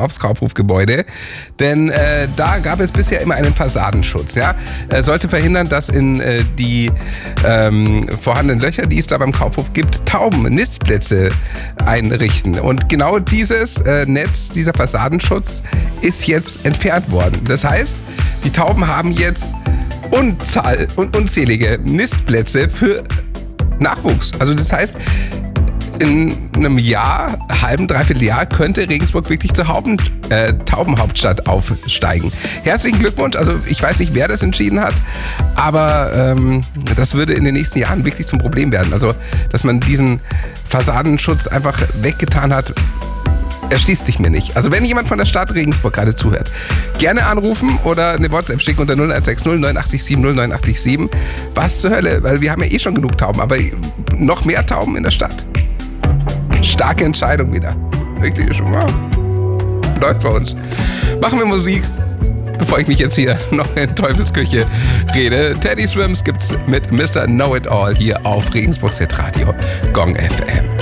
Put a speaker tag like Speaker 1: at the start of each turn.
Speaker 1: aufs Kaufhofgebäude, denn da gab es bisher immer einen Fassadenschutz. Ja? Sollte verhindern, dass in die vorhandenen Löcher, die es da beim Kaufhof gibt, Tauben Nistplätze einrichten. Und genau dieses Netz, dieser Fassadenschutz ist jetzt entfernt worden. Das heißt, die Tauben haben jetzt unzählige Nistplätze für Nachwuchs. Also das heißt, in einem Jahr, halben, dreiviertel Jahr, könnte Regensburg wirklich zur Taubenhauptstadt aufsteigen. Herzlichen Glückwunsch. Also ich weiß nicht, wer das entschieden hat, aber das würde in den nächsten Jahren wirklich zum Problem werden. Also, dass man diesen Fassadenschutz einfach weggetan hat, erschließt sich mir nicht. Also wenn jemand von der Stadt Regensburg gerade zuhört, gerne anrufen oder eine WhatsApp schicken unter 0160 987 0987. Was zur Hölle? Weil wir haben ja eh schon genug Tauben, aber noch mehr Tauben in der Stadt. Starke Entscheidung wieder. Wirklich schon, wow. Läuft bei uns. Machen wir Musik, bevor ich mich jetzt hier noch in Teufelsküche rede. Teddy Swims gibt's mit Mr. Know-It-All hier auf Regensburgs Hitradio Gong FM.